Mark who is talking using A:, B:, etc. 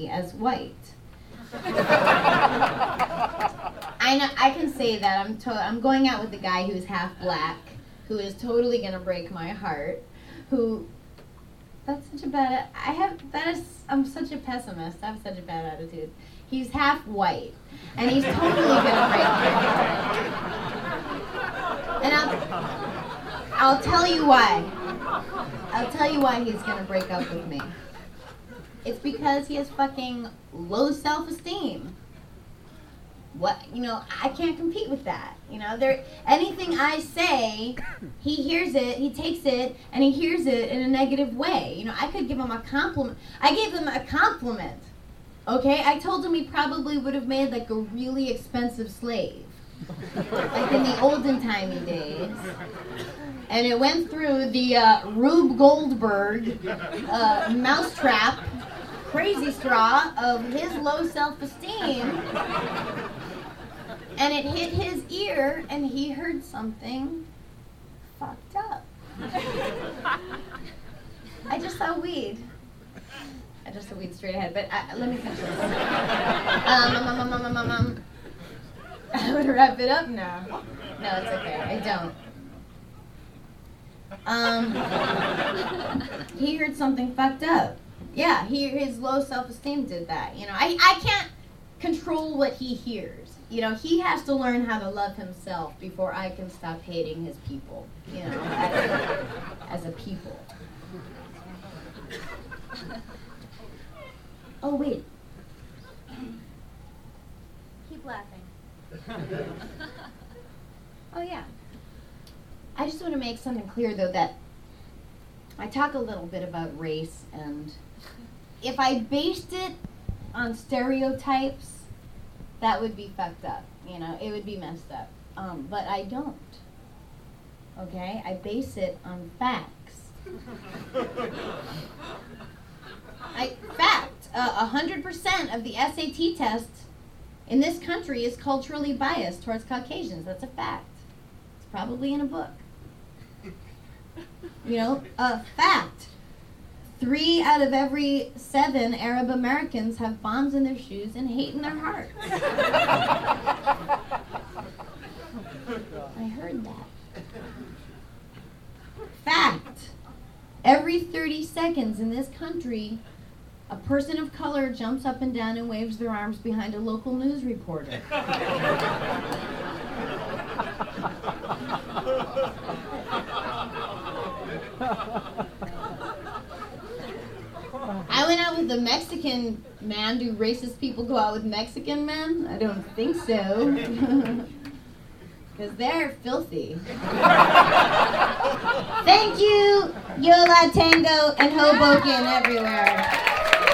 A: as white. I know I can say that I'm going out with a guy who's half black, who is totally gonna break my heart. I'm such a pessimist. I have such a bad attitude. He's half white, and he's totally gonna break my heart. And I'll tell you why. I'll tell you why he's gonna break up with me. It's because he has fucking low self-esteem. I can't compete with that. Anything I say, he hears it, he takes it, and he hears it in a negative way. I could give him a compliment. I gave him a compliment. Okay? I told him he probably would have made like a really expensive slave. Like in the olden timey days. And it went through the Rube Goldberg mousetrap crazy straw of his low self-esteem. And it hit his ear, and he heard something fucked up. I just saw weed straight ahead, but let me finish this. I would wrap it up now. No, it's okay. I don't. He heard something fucked up. Yeah, his low self-esteem did that. I can't control what he hears. He has to learn how to love himself before I can stop hating his people, as a people. Oh, wait. Keep laughing. Oh, yeah. I just want to make something clear, though, that I talk a little bit about race, and if I based it on stereotypes, that would be fucked up, it would be messed up. But I don't, okay? I base it on facts. 100% of the SAT test in this country is culturally biased towards Caucasians. That's a fact. It's probably in a book. A fact. 3 out of every 7 Arab Americans have bombs in their shoes and hate in their hearts. I heard that. Fact. Every 30 seconds in this country, a person of color jumps up and down and waves their arms behind a local news reporter. I went out with a Mexican man. Do racist people go out with Mexican men? I don't think so. Because they're filthy. Thank you, Yola Tango and Hoboken everywhere.